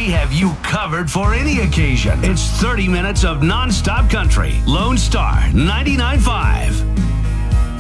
have you covered for any occasion. It's 30 minutes of non-stop country. Lone Star 99.5.